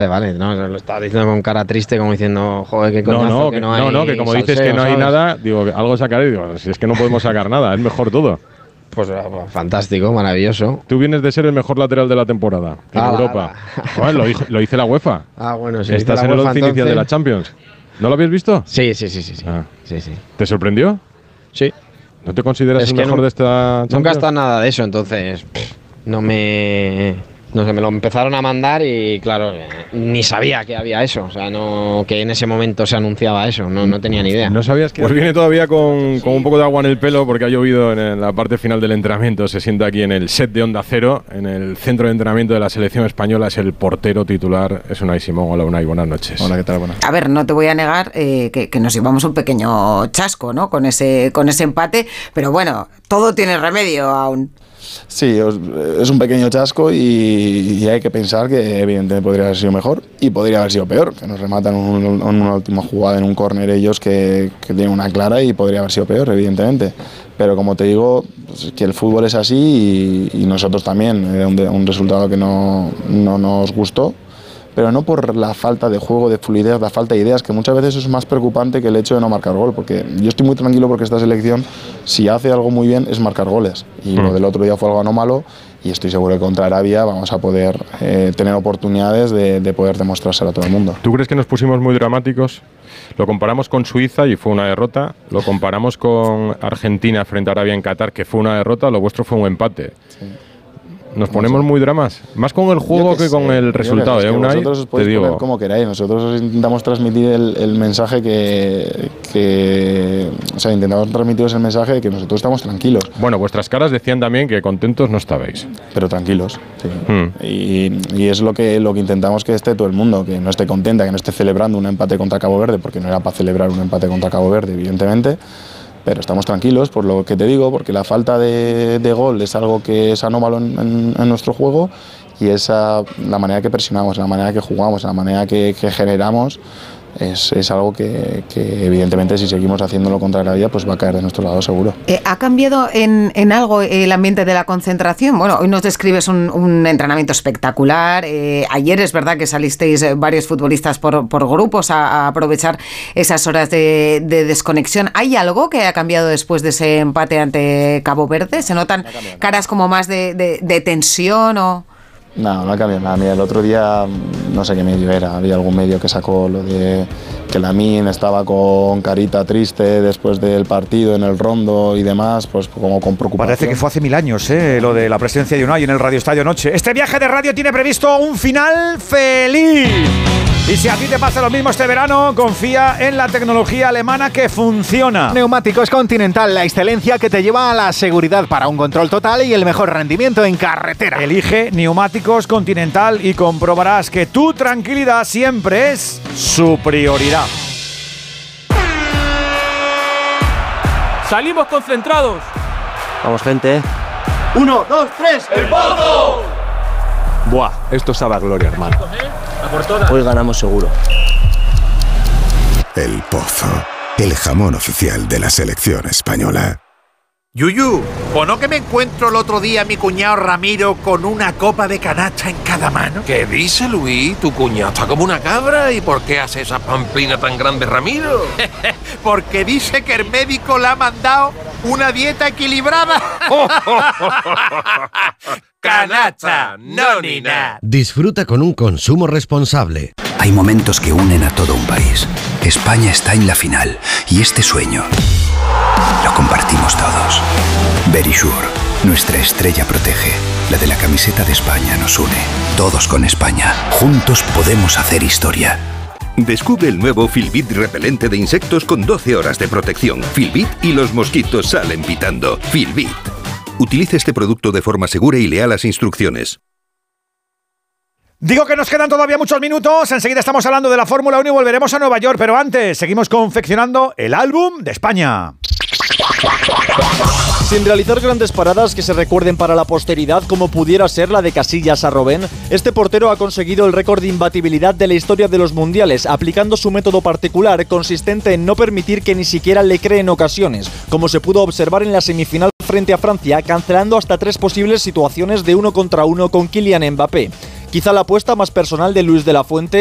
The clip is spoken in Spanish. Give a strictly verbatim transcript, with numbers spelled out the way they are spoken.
Vale, no, lo estaba diciendo con cara triste, como diciendo, joder, qué coñazo, no, no, que, que no hay no, no, que como salseo, dices que no hay ¿sabes? nada, digo, algo sacaré, digo, si es que no podemos sacar nada, es mejor todo. Pues fantástico, maravilloso. Tú vienes de ser el mejor lateral de la temporada en Ah, Europa. Joder, lo, dijo, lo dice la UEFA. Ah, bueno, sí. Estás la en el UEFA, once inicial de la entonces... Champions. ¿No lo habías visto? Sí, sí, sí, sí, sí. Ah. sí, sí. ¿Te sorprendió? Sí. ¿No te consideras Es el que mejor no, de esta Champions? Nunca está nada de eso, entonces pff, no me... No sé, me lo empezaron a mandar y claro, eh, ni sabía que había eso, o sea, no que en ese momento se anunciaba eso, no, no tenía ni idea. ¿No sabías que...? Pues viene todavía con, con un poco de agua en el pelo porque ha llovido en la parte final del entrenamiento. Se sienta aquí en el set de Onda Cero, en el centro de entrenamiento de la selección española. Es el portero titular, es Unai Simón. Hola, Unai, buenas noches. Hola, ¿qué tal? Buenas. A ver, no te voy a negar eh, que, que nos llevamos un pequeño chasco, ¿no? Con ese, con ese empate, pero bueno, todo tiene remedio aún. Sí, es un pequeño chasco y, y hay que pensar que evidentemente podría haber sido mejor y podría haber sido peor, que nos rematan un, un, una última jugada en un córner ellos que, que tienen una clara y podría haber sido peor, evidentemente. Pero como te digo, pues, que el fútbol es así y, y nosotros también, era un, un resultado que no, no nos gustó. Pero no por la falta de juego, de fluidez, la falta de ideas, que muchas veces es más preocupante que el hecho de no marcar gol, porque yo estoy muy tranquilo porque esta selección, si hace algo muy bien, es marcar goles, y mm. lo del otro día fue algo anómalo, y estoy seguro que contra Arabia vamos a poder eh, tener oportunidades de, de poder demostrárselo a todo el mundo. ¿Tú crees que nos pusimos muy dramáticos? Lo comparamos con Suiza y fue una derrota, lo comparamos con Argentina frente a Arabia en Qatar, que fue una derrota, lo vuestro fue un empate. Sí. Nos ponemos muy dramas, más con el juego que, que con el resultado, ¿eh, Unai? Vosotros os podéis poner como queráis, nosotros intentamos transmitir el, el mensaje que, que... O sea, intentamos transmitiros el mensaje de que nosotros estamos tranquilos. Bueno, vuestras caras decían también que contentos no estabais. Pero tranquilos, sí. Hmm. Y, y es lo que, lo que intentamos que esté todo el mundo, que no esté contenta, que no esté celebrando un empate contra Cabo Verde, porque no era para celebrar un empate contra Cabo Verde, evidentemente. Pero estamos tranquilos por lo que te digo, porque la falta de, de gol es algo que es anómalo en, en, en nuestro juego y esa, la manera que presionamos, la manera que jugamos, la manera que, que generamos es, es algo que, que evidentemente si seguimos haciéndolo contra Arabia pues va a caer de nuestro lado seguro. Eh, ¿Ha cambiado en, en algo el ambiente de la concentración? Bueno, hoy nos describes un, un entrenamiento espectacular. Eh, ayer es verdad que salisteis varios futbolistas por, por grupos a, a aprovechar esas horas de, de desconexión. ¿Hay algo que ha cambiado después de ese empate ante Cabo Verde? ¿Se notan caras como más de, de, de tensión o...? No, no ha cambiado nada. Mira, el otro día, no sé qué medio era, había algún medio que sacó lo de que Lamine estaba con carita triste después del partido en el rondo y demás, pues como con preocupación. Parece que fue hace mil años, ¿eh? Lo de la presencia de Unai en el Radio Estadio anoche. Este viaje de radio tiene previsto un final feliz. Y si a ti te pasa lo mismo este verano, confía en la tecnología alemana que funciona. Neumáticos Continental, la excelencia que te lleva a la seguridad para un control total y el mejor rendimiento en carretera. Elige Neumáticos Continental y comprobarás que tu tranquilidad siempre es su prioridad. Salimos concentrados. Vamos, gente. Uno, dos, tres. ¡El Pozo! Buah, esto sabe a gloria, hermano. Hoy ganamos seguro. El Pozo, el jamón oficial de la selección española. Yuyu, ¿o no que me encuentro el otro día a mi cuñado Ramiro con una copa de canacha en cada mano? ¿Qué dice, Luis? Tu cuñado está como una cabra. ¿Y por qué hace esa pamplina tan grande, Ramiro? Porque dice que el médico le ha mandado una dieta equilibrada. Canacha, no ni nada. Disfruta con un consumo responsable. Hay momentos que unen a todo un país. España está en la final y este sueño lo compartimos todos. Verisure, nuestra estrella protege. La de la camiseta de España nos une. Todos con España. Juntos podemos hacer historia. Descubre el nuevo Filbit repelente de insectos con doce horas de protección. Filbit y los mosquitos salen pitando. Filbit. Utilice este producto de forma segura y lea las instrucciones. Digo que nos quedan todavía muchos minutos. Enseguida estamos hablando de la Fórmula uno y volveremos a Nueva York. Pero antes, seguimos confeccionando el álbum de España. Sin realizar grandes paradas que se recuerden para la posteridad, como pudiera ser la de Casillas a Robben, este portero ha conseguido el récord de imbatibilidad de la historia de los mundiales, aplicando su método particular consistente en no permitir que ni siquiera le creen ocasiones, como se pudo observar en la semifinal frente a Francia, cancelando hasta tres posibles situaciones de uno contra uno con Kylian Mbappé. Quizá la apuesta más personal de Luis de la Fuente